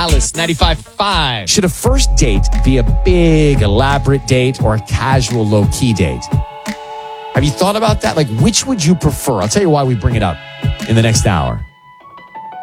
Alice, 95.5. Should a first date be a big, elaborate date or a casual, low-key date? Have you thought about that? Like, which would you prefer? I'll tell you why we bring it up in the next hour.